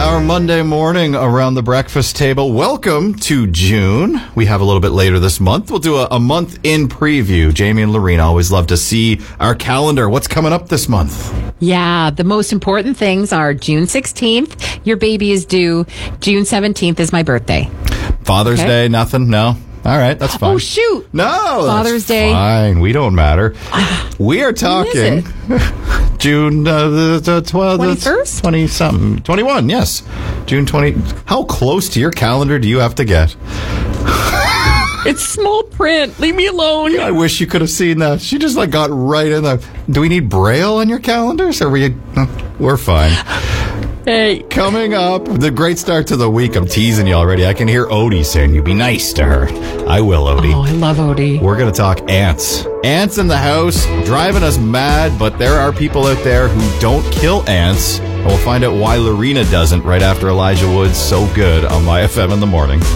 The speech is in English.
our Monday morning around the breakfast table. Welcome to June. We have a little bit later this month. We'll do a month in preview. Jamie and Lorena always love to see our calendar. What's coming up this month? Yeah, the most important things are June 16th. Your baby is due. June 17th is my birthday. Father's Day, nothing? No? All right, that's fine. Oh, shoot. No, Father's Day. Fine. We don't matter. We are talking June the 21st? 20-something. 21, yes. June 20. How close to your calendar do you have to get? It's small print. Leave me alone. I wish you could have seen that. She just got right in there. Do we need Braille on your calendars? Or we're fine. Hey. Coming up, the great start to the week. I'm teasing you already. I can hear Odie saying, you be nice to her. I will, Odie. Oh, I love Odie. We're going to talk ants. Ants in the house, driving us mad, but there are people out there who don't kill ants. And we'll find out why Lorena doesn't right after Elijah Wood's So Good on My FM in the morning.